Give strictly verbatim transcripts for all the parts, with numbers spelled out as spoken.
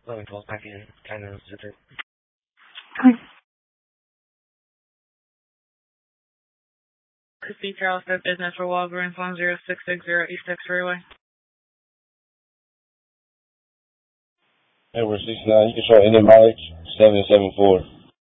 eleven twelve back in. Kind of zipper. Christine Charles said business for Walgreens one zero six six zero East Six Freeway. Edward sixty-nine, you can show any mileage, seven seven four.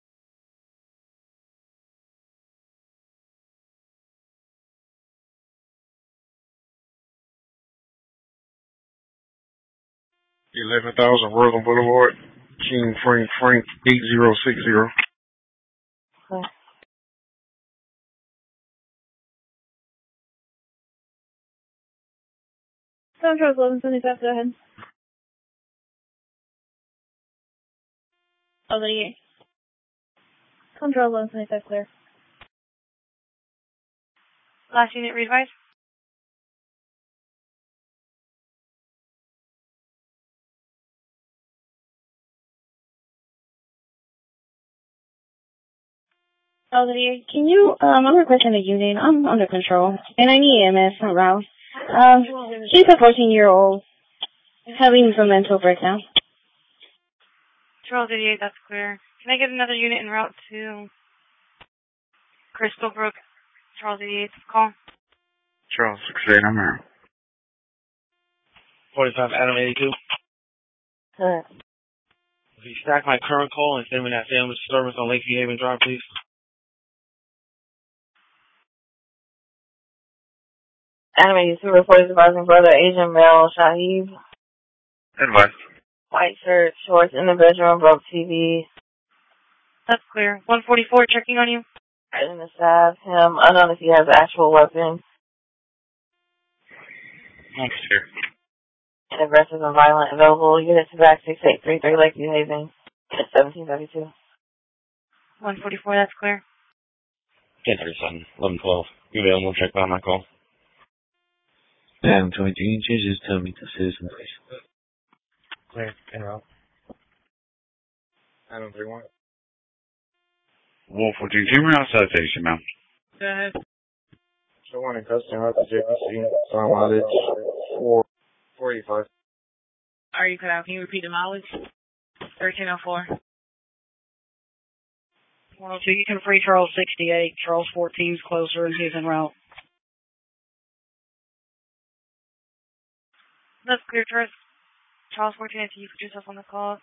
eleven thousand Roseland Boulevard, King Frank Frank eight zero six zero. Okay. Control eleven seventy-five, go ahead. Oh, the Control eleven seventy-five, clear. Last unit revised. Oh, the can you, um, I'm requesting a unit. I'm under control. And I need E M S en route. Um, she's a fourteen-year-old having some mental breakdown. Charles eighty-eight, that's clear. Can I get another unit en route to Crystal Brook? Charles eighty-eight, call. Charles sixty-eight, I'm here. forty-five Adam eighty-two. Good. If you stack my current call and send me that family service on Lakeview Haven Drive, please. Adam eighty-two reported advising brother Asian male Shahib. Advice. White shirt, shorts in the bedroom, broke T V. That's clear. one forty-four, checking on you. Threatening to stab him. Unknown if he has an actual weapon. I'm here. And aggressive and violent. Available units back six eight three three Lakeview Haven. seventeen thirty-two. one forty-four, that's clear. ten thirty-seven, eleven twelve. You available? Check behind my call. Adam twenty-three inches, just tell me to citizen, please. Clear. En route. Adam three one. Wolf fourteen, can you outside station, ma'am? Go ahead. So one in custody, out to J P C, time mileage, four, four eighty-five. Are you cut out? Can you repeat the mileage? thirteen oh four. one oh two, you can free Charles sixty-eight. Charles fourteen's closer and he's en route. That's clear, Charles. Charles fourteen, if you put yourself on the call.